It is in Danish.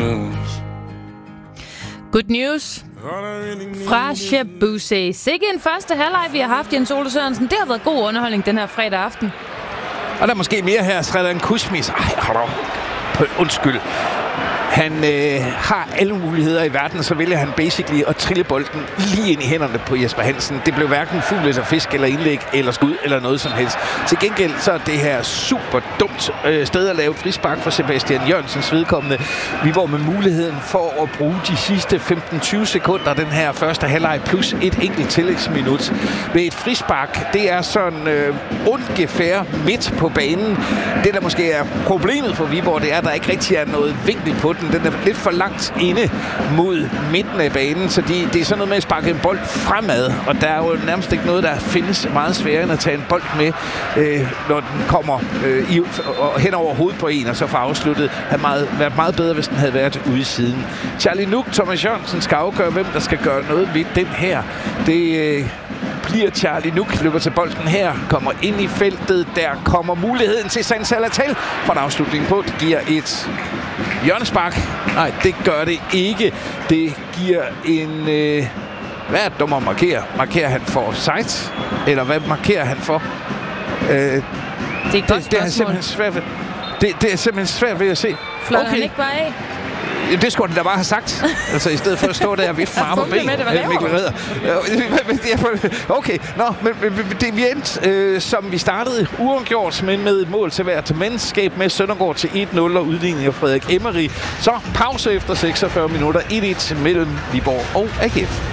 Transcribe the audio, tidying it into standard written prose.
Good news fra Shabuzi. Sikke en første halvleg, vi har haft, Jens Ole Sørensen. Det har været god underholdning den her fredag aften. Og der er måske mere her, Sredan Kuzmic. Undskyld. Han har alle muligheder i verden, så vælger han basically at trille bolden lige ind i hænderne på Jesper Hansen. Det blev hverken fugl eller fisk eller indlæg eller skud eller noget som helst. Til gengæld så er det her super dumt sted at lave frispark for Sebastian Jørgensens vedkommende. Vi var med muligheden for at bruge de sidste 15-20 sekunder den her første halvleg plus et enkelt tillægsminut med et frispark. Det er sådan ungefær midt på banen. Det der måske er problemet for Viborg, det er, at der ikke rigtig er noget vinkel på den. Den er lidt for langt inde mod midten af banen, så det er sådan noget med at sparke en bold fremad, og der er jo nærmest ikke noget, der findes meget sværere end at tage en bold med, når den kommer hen over hovedet på en, og så får afsluttet. Det havde været meget bedre, hvis den havde været ude i siden. Charlie Nuk, Thomas Jørgensen skal afgøre, hvem der skal gøre noget ved den her. Det bliver Charlie Nuk, løber til bolden her, kommer ind i feltet, der kommer muligheden til Sansa Latel for en afslutning på. Det giver et hjørnespark. Nej, det gør det ikke. Det giver en... hvad er det, dommer markerer? Markerer han for offside? Eller hvad markerer han for? Det er et godt det er simpelthen svært ved. Det er simpelthen svært ved at se. Fløj han ikke bare af? Det skulle han da bare have sagt. Altså i stedet for at stå der og vifte med arm og ben. Mikkel Ridder. Okay, vi endte, som vi startede, uafgjort, men med et mål til hvert mandskab med Søndergaard til 1-0 og udligning af Frederik Emery. Så pause efter 46 minutter, 1-1 mellem Viborg og AGF.